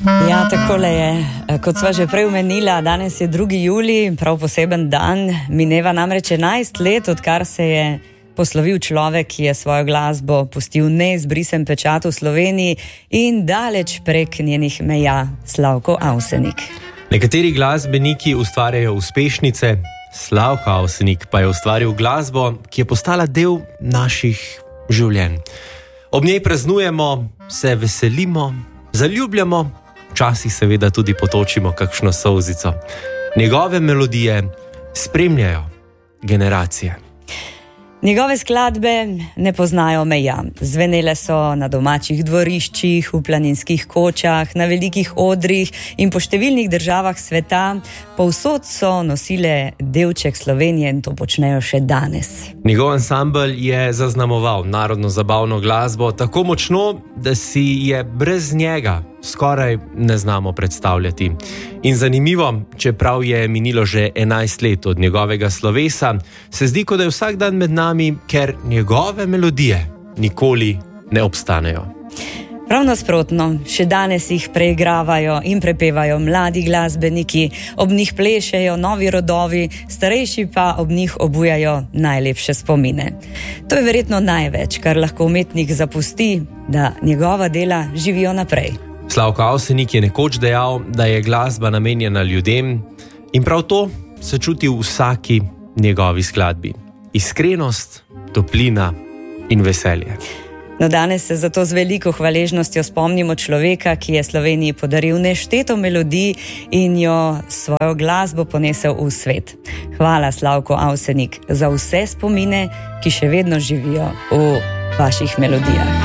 Ja, takole je. Kot sva že prej omenila, danes je 2. julij, prav poseben dan. Mineva namreč 11 let, odkar se je poslovil človek, ki je svojo glasbo pustil neizbrisen pečat v Sloveniji in daleč prek njenih meja, Slavko Avsenik. Nekateri glasbeniki ustvarjajo uspešnice, Slavko Avsenik pa je ustvaril glasbo, ki je postala del naših življenj. Ob njej praznujemo, se veselimo, zaljubljamo, včasih seveda tudi potočimo kakšno solzico. Njegove melodije spremljajo generacije. Njegove skladbe ne poznajo meja. Zvenele so na domačih dvoriščih, v planinskih kočah, na velikih odrih in po številnih državah sveta. Povsod so nosile delček Slovenije in to počnejo še danes. Njegov ansambel je zaznamoval narodno zabavno glasbo tako močno, da si je brez njega skoraj ne znamo predstavljati. In zanimivo, čeprav je minilo že 11 let od njegovega slovesa, se zdi, kot da je vsak dan med nami, ker njegove melodije nikoli ne obstanejo. Prav nasprotno, še danes jih preigravajo in prepevajo mladi glasbeniki, ob njih plešejo novi rodovi, starejši pa ob njih obujajo najlepše spomine. To je verjetno največ, kar lahko umetnik zapusti, da njegova dela živijo naprej. Slavko Avsenik je nekoč dejal, da je glasba namenjena ljudem in prav to se čuti v vsaki njegovi skladbi. Iskrenost, toplina in veselje. No, danes se zato z veliko hvaležnostjo spomnimo človeka, ki je Sloveniji podaril nešteto melodij in jo svojo glasbo ponesel v svet. Hvala, Slavko Avsenik, za vse spomine, ki še vedno živijo v vaših melodijah.